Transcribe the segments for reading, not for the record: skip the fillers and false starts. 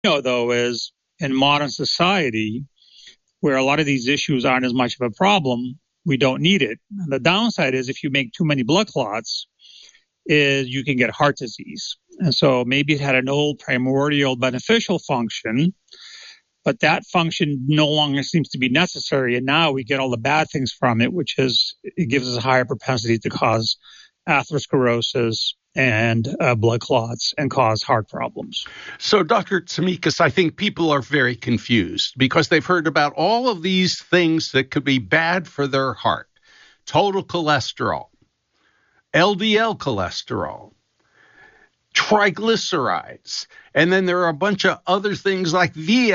Though, is in modern society, where a lot of these issues aren't as much of a problem, we don't need it. And the downside is if you make too many blood clots, is you can get heart disease. And so maybe it had an old primordial beneficial function, but that function no longer seems to be necessary. And now we get all the bad things from it, which is it gives us a higher propensity to cause atherosclerosis and blood clots and cause heart problems. So, Dr. Tsimikas, I think people are very confused because they've heard about all of these things that could be bad for their heart. Total cholesterol, LDL cholesterol, triglycerides, and then there are a bunch of other things like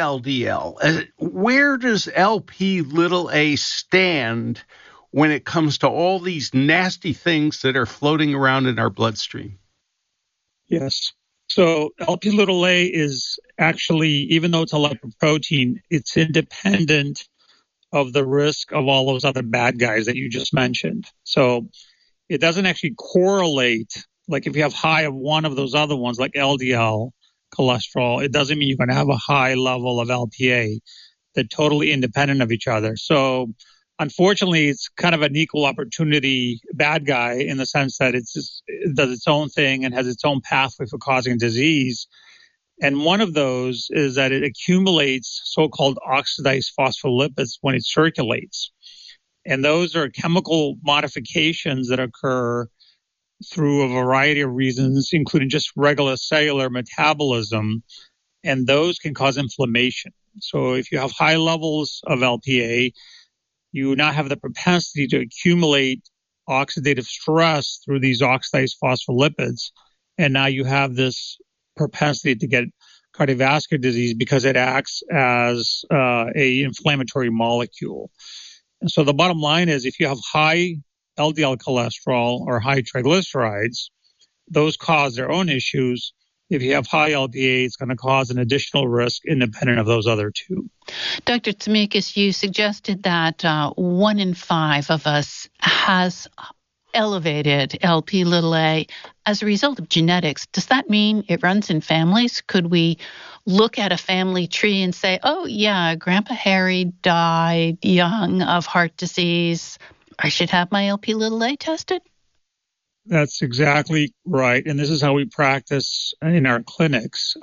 VLDL. Where does LP little a stand when it comes to all these nasty things that are floating around in our bloodstream? Yes. So LP little a is actually, even though it's a lipoprotein, it's independent of the risk of all those other bad guys that you just mentioned. So it doesn't actually correlate. Like if you have high of one of those other ones, like LDL cholesterol, it doesn't mean you're going to have a high level of LPA. They're totally independent of each other. So unfortunately, it's kind of an equal opportunity bad guy in the sense that it does its own thing and has its own pathway for causing disease. And one of those is that it accumulates so-called oxidized phospholipids when it circulates. And those are chemical modifications that occur through a variety of reasons, including just regular cellular metabolism, and those can cause inflammation. So if you have high levels of LPA, you now have the propensity to accumulate oxidative stress through these oxidized phospholipids, and now you have this propensity to get cardiovascular disease because it acts as a inflammatory molecule. And so the bottom line is if you have high LDL cholesterol or high triglycerides, those cause their own issues. If you have high LPA, it's going to cause an additional risk independent of those other two. Dr. Tsimikas, you suggested that 1 in 5 of us has elevated LP little a as a result of genetics. Does that mean it runs in families? Could we look at a family tree and say, oh, yeah, Grandpa Harry died young of heart disease. I should have my LP little a tested? That's exactly right. And this is how we practice in our clinics.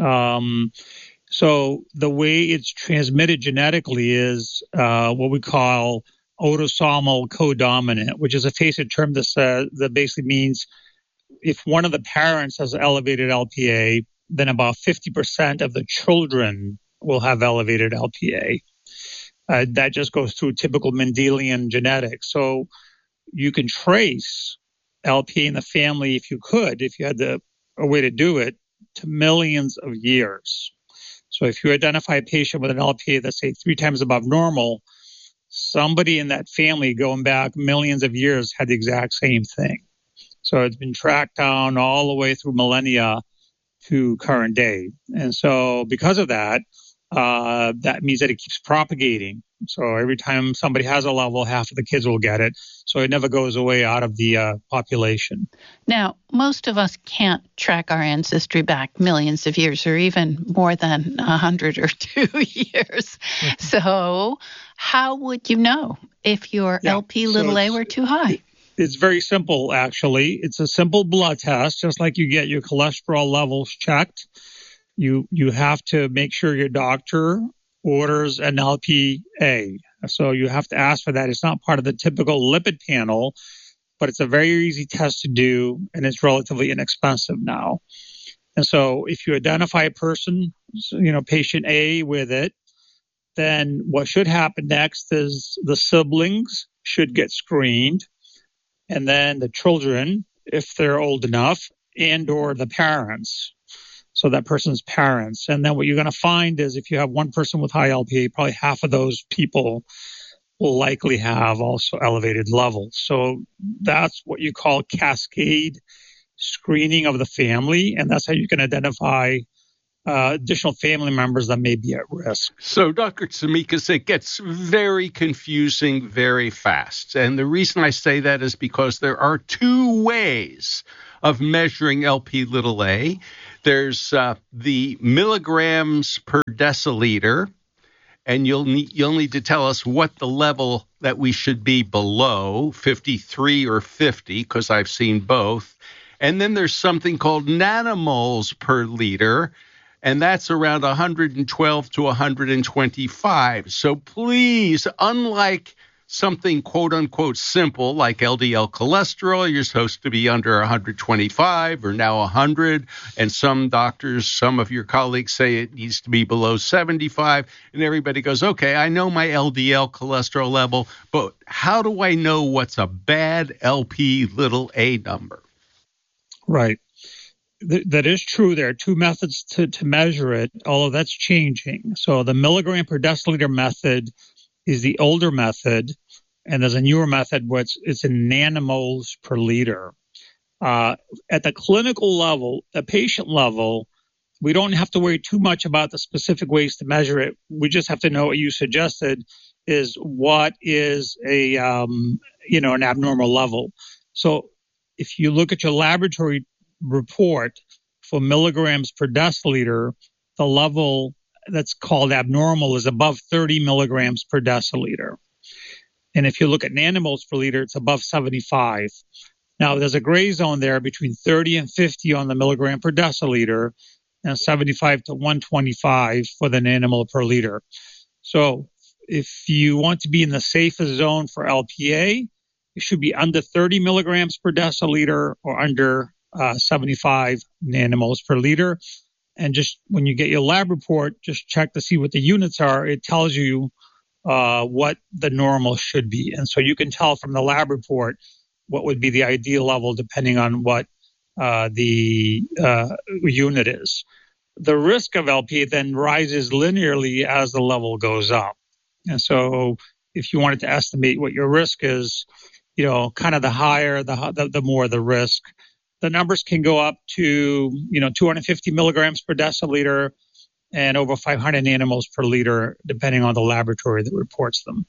So the way it's transmitted genetically is what we call autosomal codominant, which is a FACET term that basically means if one of the parents has elevated LPA, then about 50% of the children will have elevated LPA. That just goes through typical Mendelian genetics. So you can trace LPA in the family if you had a way to do it, to millions of years. So if you identify a patient with an LPA that's, say, 3 times above normal, somebody in that family going back millions of years had the exact same thing. So it's been tracked down all the way through millennia to current day. And so because of that, that means that it keeps propagating. So every time somebody has a level, half of the kids will get it. So it never goes away out of the population. Now, most of us can't track our ancestry back millions of years or even more than 100 or 2 years. So how would you know if your LP little a were too high? It's very simple, actually. It's a simple blood test, just like you get your cholesterol levels checked. You have to make sure your doctor orders an LPA. So you have to ask for that. It's not part of the typical lipid panel, but it's a very easy test to do, and it's relatively inexpensive now. And so if you identify a person, patient A with it, then what should happen next is the siblings should get screened, and then the children, if they're old enough, and or the parents. So that person's parents. And then what you're going to find is if you have one person with high LPA, probably half of those people will likely have also elevated levels. So that's what you call cascade screening of the family. And that's how you can identify additional family members that may be at risk. So, Dr. Tsimikas, it gets very confusing very fast. And the reason I say that is because there are 2 ways of measuring LP little a. There's the milligrams per deciliter, and you'll need to tell us what the level that we should be below, 53 or 50, because I've seen both. And then there's something called nanomoles per liter, and that's around 112 to 125. So please, unlike something quote-unquote simple like LDL cholesterol, you're supposed to be under 125 or now 100, and some doctors, some of your colleagues say it needs to be below 75, and everybody goes, okay, I know my LDL cholesterol level, but how do I know what's a bad LP little a number? Right. That is true. There are two methods to measure it, although that's changing. So the milligram per deciliter method is the older method, and there's a newer method where it's in nanomoles per liter. At the clinical level, the patient level, we don't have to worry too much about the specific ways to measure it. We just have to know what you suggested is what is an abnormal level. So if you look at your laboratory report for milligrams per deciliter, the level that's called abnormal is above 30 milligrams per deciliter. And if you look at nanomoles per liter, it's above 75. Now, there's a gray zone there between 30 and 50 on the milligram per deciliter and 75 to 125 for the nanomole per liter. So if you want to be in the safest zone for LPA, it should be under 30 milligrams per deciliter or under 75 nanomoles per liter. And just when you get your lab report, just check to see what the units are. It tells you what the normal should be. And so you can tell from the lab report what would be the ideal level depending on what the unit is. The risk of LP then rises linearly as the level goes up. And so if you wanted to estimate what your risk is, kind of the higher, the more the risk. The numbers can go up to, 250 milligrams per deciliter and over 500 nanomoles per liter, depending on the laboratory that reports them.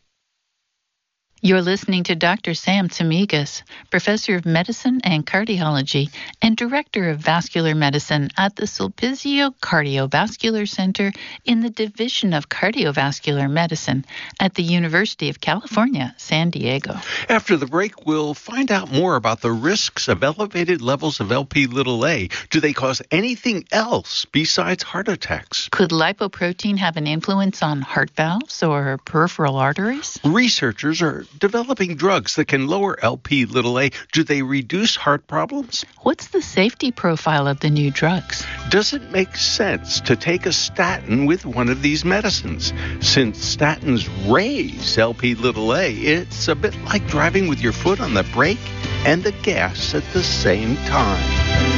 You're listening to Dr. Sam Tsimikas, Professor of Medicine and Cardiology and Director of Vascular Medicine at the Sulpizio Cardiovascular Center in the Division of Cardiovascular Medicine at the University of California, San Diego. After the break, we'll find out more about the risks of elevated levels of Lp(a). Do they cause anything else besides heart attacks? Could lipoprotein have an influence on heart valves or peripheral arteries? Researchers are developing drugs that can lower Lp(a). Do they reduce heart problems? What's the safety profile of the new drugs? Does it make sense to take a statin with one of these medicines? Since statins raise Lp(a), it's a bit like driving with your foot on the brake and the gas at the same time.